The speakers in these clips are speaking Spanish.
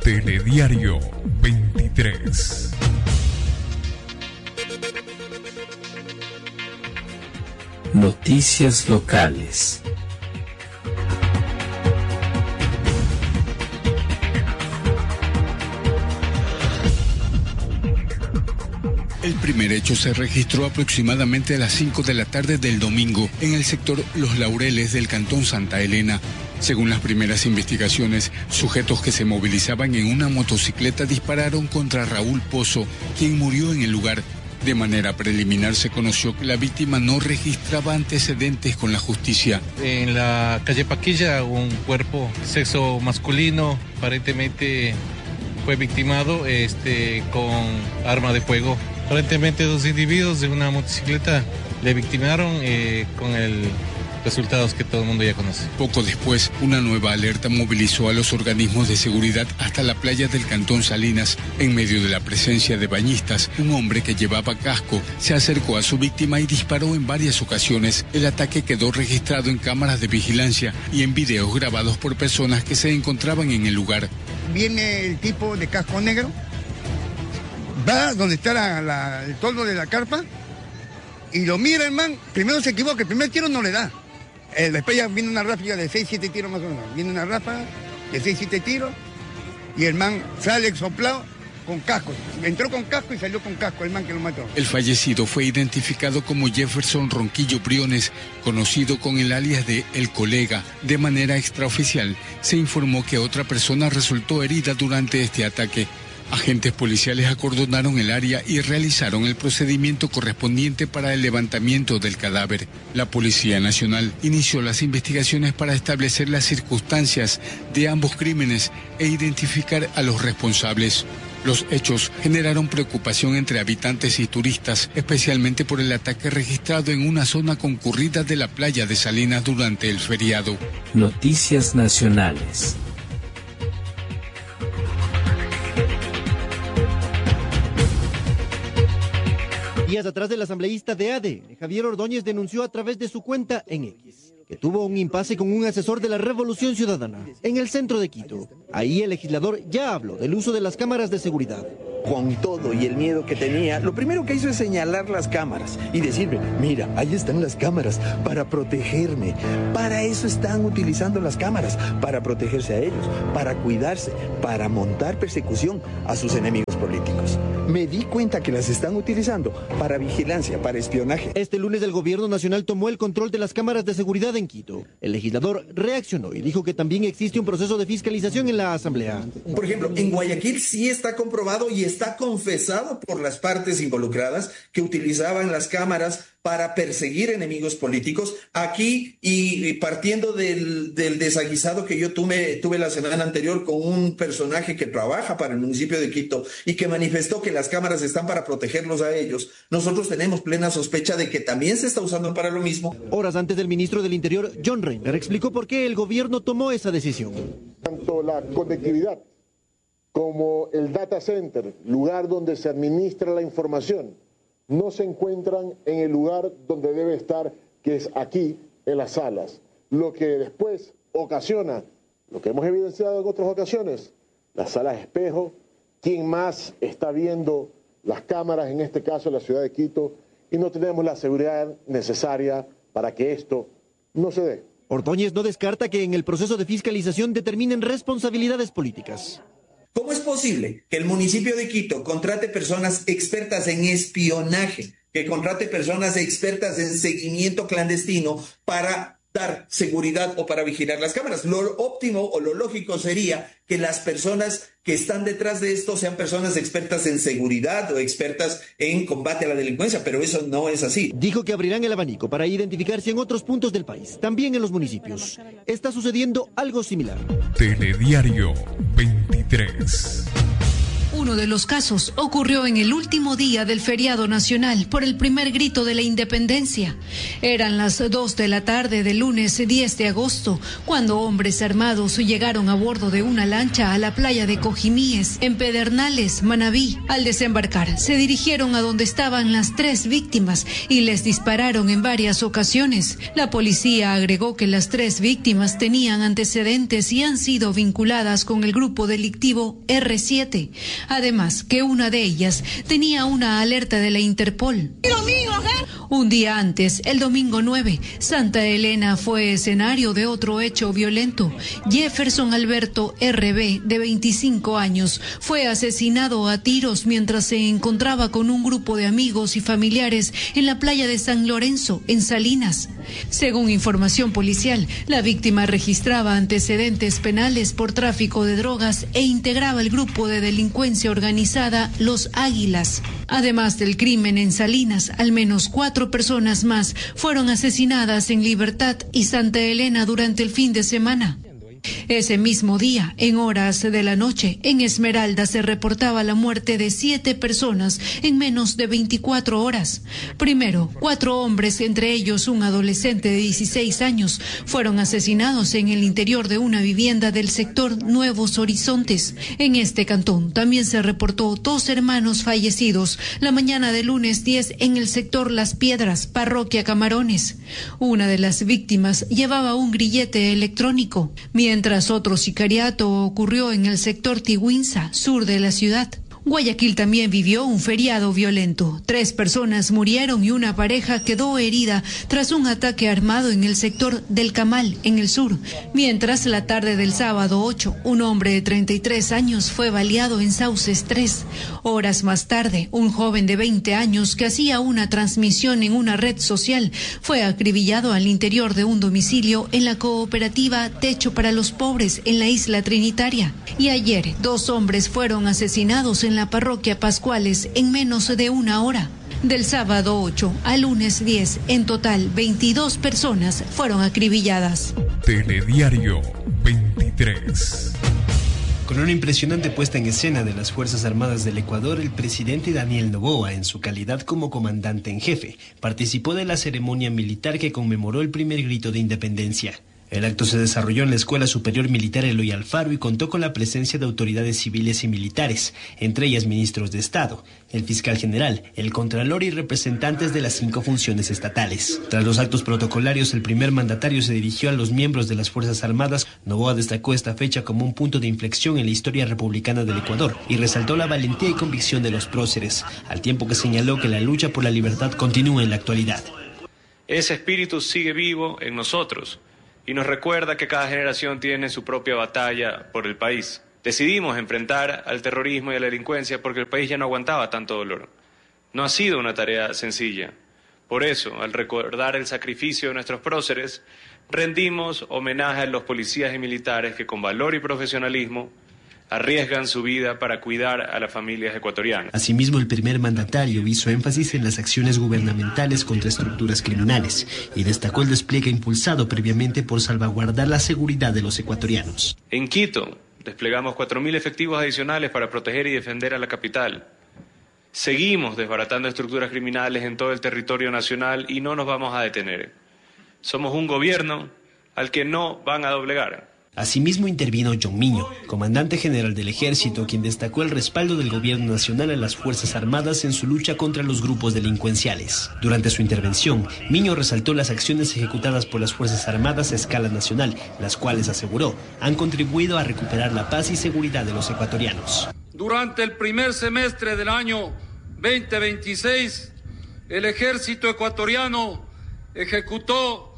Telediario 23. Noticias locales. El primer hecho se registró aproximadamente a las 5 de la tarde del domingo en el sector Los Laureles del cantón Santa Elena. Según las primeras investigaciones, sujetos que se movilizaban en una motocicleta dispararon contra Raúl Pozo, quien murió en el lugar. De manera preliminar se conoció que la víctima no registraba antecedentes con la justicia. En la calle Paquilla, un cuerpo sexo masculino aparentemente fue victimado con arma de fuego. Aparentemente 2 individuos de una motocicleta le victimaron con el resultados que todo el mundo ya conoce. Poco después, una nueva alerta movilizó a los organismos de seguridad hasta la playa del cantón Salinas. En medio de la presencia de bañistas, un hombre que llevaba casco se acercó a su víctima y disparó en varias ocasiones. El ataque quedó registrado en cámaras de vigilancia y en videos grabados por personas que se encontraban en el lugar. Viene el tipo de casco negro, va donde está el toldo de la carpa y lo mira el man. Primero se equivoca, el primer tiro no le da. Después ya viene una ráfaga de 6-7 tiros más o menos. Viene una ráfaga de 6-7 tiros y el man sale soplado con casco. Entró con casco y salió con casco el man que lo mató. El fallecido fue identificado como Jefferson Ronquillo Briones, conocido con el alias de El Colega. De manera extraoficial, se informó que otra persona resultó herida durante este ataque. Agentes policiales acordonaron el área y realizaron el procedimiento correspondiente para el levantamiento del cadáver. La Policía Nacional inició las investigaciones para establecer las circunstancias de ambos crímenes e identificar a los responsables. Los hechos generaron preocupación entre habitantes y turistas, especialmente por el ataque registrado en una zona concurrida de la playa de Salinas durante el feriado. Noticias nacionales. Días atrás, el asambleísta de ADE, Javier Ordóñez, denunció a través de su cuenta en X que tuvo un impasse con un asesor de la Revolución Ciudadana en el centro de Quito. Ahí el legislador ya habló del uso de las cámaras de seguridad. Con todo y el miedo que tenía, lo primero que hizo es señalar las cámaras y decirme, mira, ahí están las cámaras para protegerme. Para eso están utilizando las cámaras, para protegerse a ellos, para cuidarse, para montar persecución a sus enemigos políticos. Me di cuenta que las están utilizando para vigilancia, para espionaje. Este lunes el gobierno nacional tomó el control de las cámaras de seguridad en Quito. El legislador reaccionó y dijo que también existe un proceso de fiscalización en la asamblea. Por ejemplo, en Guayaquil sí está comprobado y está confesado por las partes involucradas que utilizaban las cámaras para perseguir enemigos políticos. Aquí, y partiendo del desaguisado que yo tuve la semana anterior con un personaje que trabaja para el municipio de Quito y que manifestó que las cámaras están para protegerlos a ellos, nosotros tenemos plena sospecha de que también se está usando para lo mismo. Horas antes, del ministro del Interior, John Reiner, explicó por qué el gobierno tomó esa decisión. Tanto la conectividad como el data center, lugar donde se administra la información, no se encuentran en el lugar donde debe estar, que es aquí, en las salas. Lo que después ocasiona, lo que hemos evidenciado en otras ocasiones, las salas espejo, quién más está viendo las cámaras, en este caso en la ciudad de Quito, y no tenemos la seguridad necesaria para que esto no se dé. Ordóñez no descarta que en el proceso de fiscalización determinen responsabilidades políticas. ¿Cómo es posible que el municipio de Quito contrate personas expertas en espionaje, que contrate personas expertas en seguimiento clandestino para dar seguridad o para vigilar las cámaras? Lo óptimo o lo lógico sería que las personas que están detrás de esto sean personas expertas en seguridad o expertas en combate a la delincuencia, pero eso no es así. Dijo que abrirán el abanico para identificar si en otros puntos del país, también en los municipios, está sucediendo algo similar. Telediario 23. Uno de los casos ocurrió en el último día del feriado nacional por el primer grito de la independencia. Eran las 2 de la tarde del lunes 10 de agosto, cuando hombres armados llegaron a bordo de una lancha a la playa de Cojimíes, en Pedernales, Manabí. Al desembarcar, se dirigieron a donde estaban las 3 víctimas y les dispararon en varias ocasiones. La policía agregó que las 3 víctimas tenían antecedentes y han sido vinculadas con el grupo delictivo R7. Además, que una de ellas tenía una alerta de la Interpol. Un día antes, el domingo 9, Santa Elena fue escenario de otro hecho violento. Jefferson Alberto RB, de 25 años, fue asesinado a tiros mientras se encontraba con un grupo de amigos y familiares en la playa de San Lorenzo, en Salinas. Según información policial, la víctima registraba antecedentes penales por tráfico de drogas e integraba el grupo de delincuencia organizada Los Águilas. Además del crimen en Salinas, al menos 4 personas más fueron asesinadas en Libertad y Santa Elena durante el fin de semana. Ese mismo día, en horas de la noche, en Esmeralda se reportaba la muerte de 7 personas en menos de 24 horas. Primero, 4 hombres, entre ellos un adolescente de 16 años, fueron asesinados en el interior de una vivienda del sector Nuevos Horizontes. En este cantón también se reportó 2 hermanos fallecidos la mañana del lunes 10 en el sector Las Piedras, parroquia Camarones. Una de las víctimas llevaba un grillete electrónico, mientras otro sicariato ocurrió en el sector Tigüinza, sur de la ciudad. Guayaquil también vivió un feriado violento. 3 personas murieron y una pareja quedó herida tras un ataque armado en el sector del Camal, en el sur. Mientras, la tarde del sábado 8, un hombre de 33 años fue baleado en Sauces 3. Horas más tarde, un joven de 20 años que hacía una transmisión en una red social fue acribillado al interior de un domicilio en la cooperativa Techo para los Pobres, en la isla Trinitaria. Y ayer, 2 hombres fueron asesinados en la parroquia Pascuales en menos de una hora. Del sábado 8 al lunes 10, en total 22 personas fueron acribilladas. Telediario 23. Con una impresionante puesta en escena de las Fuerzas Armadas del Ecuador, el presidente Daniel Noboa, en su calidad como comandante en jefe, participó de la ceremonia militar que conmemoró el primer grito de independencia. El acto se desarrolló en la Escuela Superior Militar Eloy Alfaro y contó con la presencia de autoridades civiles y militares, entre ellas ministros de Estado, el fiscal general, el contralor y representantes de las 5 funciones estatales. Tras los actos protocolarios, el primer mandatario se dirigió a los miembros de las Fuerzas Armadas. Noboa destacó esta fecha como un punto de inflexión en la historia republicana del Ecuador y resaltó la valentía y convicción de los próceres, al tiempo que señaló que la lucha por la libertad continúa en la actualidad. Ese espíritu sigue vivo en nosotros y nos recuerda que cada generación tiene su propia batalla por el país. Decidimos enfrentar al terrorismo y a la delincuencia porque el país ya no aguantaba tanto dolor. No ha sido una tarea sencilla. Por eso, al recordar el sacrificio de nuestros próceres, rendimos homenaje a los policías y militares que con valor y profesionalismo arriesgan su vida para cuidar a las familias ecuatorianas. Asimismo, el primer mandatario hizo énfasis en las acciones gubernamentales contra estructuras criminales y destacó el despliegue impulsado previamente por salvaguardar la seguridad de los ecuatorianos. En Quito, desplegamos 4.000 efectivos adicionales para proteger y defender a la capital. Seguimos desbaratando estructuras criminales en todo el territorio nacional y no nos vamos a detener. Somos un gobierno al que no van a doblegar. Asimismo intervino John Miño, comandante general del Ejército, quien destacó el respaldo del gobierno nacional a las Fuerzas Armadas en su lucha contra los grupos delincuenciales. Durante su intervención, Miño resaltó las acciones ejecutadas por las Fuerzas Armadas a escala nacional, las cuales, aseguró, han contribuido a recuperar la paz y seguridad de los ecuatorianos. Durante el primer semestre del año 2026, el Ejército ecuatoriano ejecutó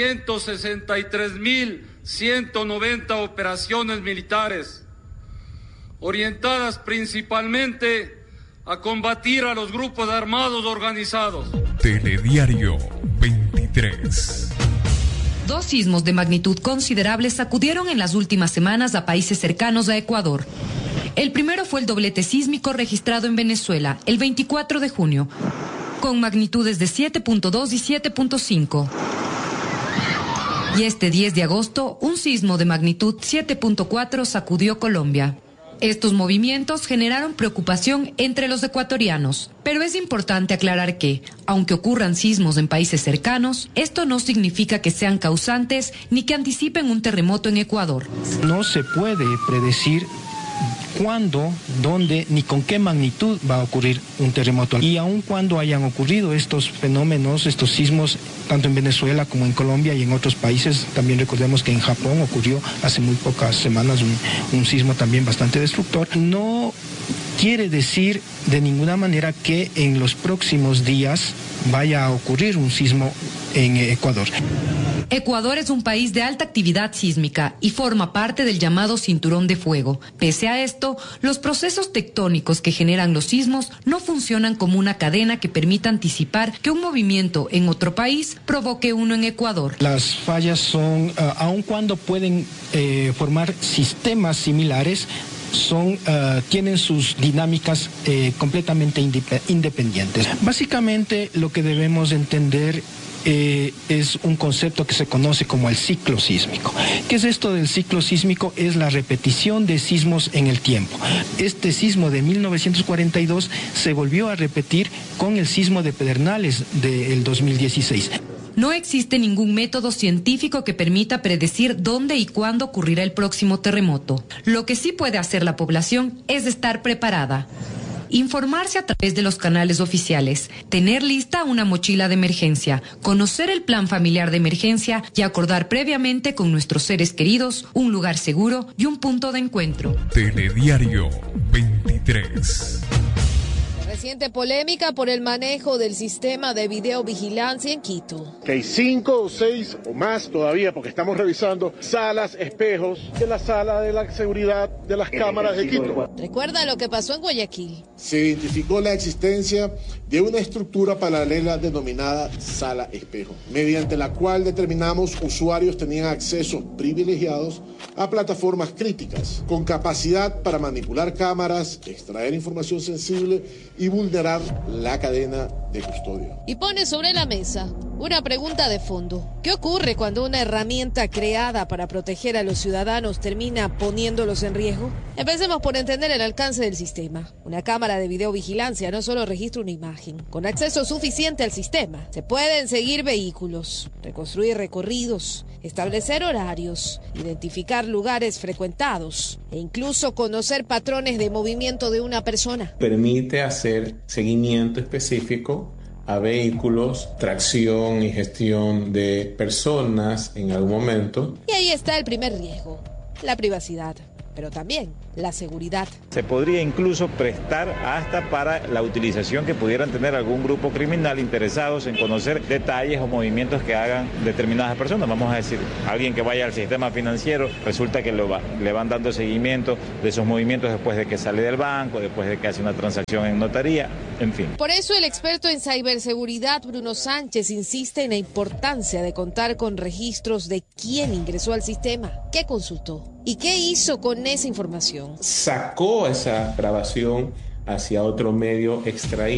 163.190 operaciones militares, orientadas principalmente a combatir a los grupos armados organizados. Telediario 23. 2 sismos de magnitud considerable sacudieron en las últimas semanas a países cercanos a Ecuador. El primero fue el doblete sísmico registrado en Venezuela el 24 de junio, con magnitudes de 7.2 y 7.5. Y este 10 de agosto, un sismo de magnitud 7.4 sacudió Colombia. Estos movimientos generaron preocupación entre los ecuatorianos, pero es importante aclarar que, aunque ocurran sismos en países cercanos, esto no significa que sean causantes ni que anticipen un terremoto en Ecuador. No se puede predecir cuándo, dónde, ni con qué magnitud va a ocurrir un terremoto. Y aun cuando hayan ocurrido estos fenómenos, estos sismos, tanto en Venezuela como en Colombia y en otros países, también recordemos que en Japón ocurrió hace muy pocas semanas un sismo también bastante destructor, no quiere decir de ninguna manera que en los próximos días vaya a ocurrir un sismo en Ecuador. Ecuador es un país de alta actividad sísmica y forma parte del llamado cinturón de fuego. Pese a esto, los procesos tectónicos que generan los sismos no funcionan como una cadena que permita anticipar que un movimiento en otro país provoque uno en Ecuador. Las fallas son, aun cuando pueden formar sistemas similares, tienen sus dinámicas completamente independientes. Básicamente lo que debemos entender es un concepto que se conoce como el ciclo sísmico. ¿Qué es esto del ciclo sísmico? Es la repetición de sismos en el tiempo. Este sismo de 1942 se volvió a repetir con el sismo de Pedernales del 2016. No existe ningún método científico que permita predecir dónde y cuándo ocurrirá el próximo terremoto. Lo que sí puede hacer la población es estar preparada. Informarse a través de los canales oficiales, tener lista una mochila de emergencia, conocer el plan familiar de emergencia y acordar previamente con nuestros seres queridos un lugar seguro y un punto de encuentro. Telediario 23. Reciente polémica por el manejo del sistema de videovigilancia en Quito. Que hay 5 o 6 o más todavía, porque estamos revisando salas, espejos de la sala de la seguridad de las cámaras de Quito. ¿Recuerda lo que pasó en Guayaquil? Se identificó la existencia de una estructura paralela denominada sala espejo, mediante la cual determinamos usuarios tenían accesos privilegiados a plataformas críticas, con capacidad para manipular cámaras, extraer información sensible y vulnerar la cadena de custodia. Y pone sobre la mesa una pregunta de fondo. ¿Qué ocurre cuando una herramienta creada para proteger a los ciudadanos termina poniéndolos en riesgo? Empecemos por entender el alcance del sistema. Una cámara de videovigilancia no solo registra una imagen. Con acceso suficiente al sistema, se pueden seguir vehículos, reconstruir recorridos, establecer horarios, identificar lugares frecuentados e incluso conocer patrones de movimiento de una persona. Permite hacer seguimiento específico a vehículos, tracción y gestión de personas en algún momento. Y ahí está el primer riesgo, la privacidad, pero también la seguridad. Se podría incluso prestar hasta para la utilización que pudieran tener algún grupo criminal interesados en conocer detalles o movimientos que hagan determinadas personas. Vamos a decir, alguien que vaya al sistema financiero, resulta que le van dando seguimiento de esos movimientos después de que sale del banco, después de que hace una transacción en notaría, en fin. Por eso el experto en ciberseguridad, Bruno Sánchez, insiste en la importancia de contar con registros de quién ingresó al sistema, qué consultó y qué hizo con esa información. Sacó esa grabación hacia otro medio extraído.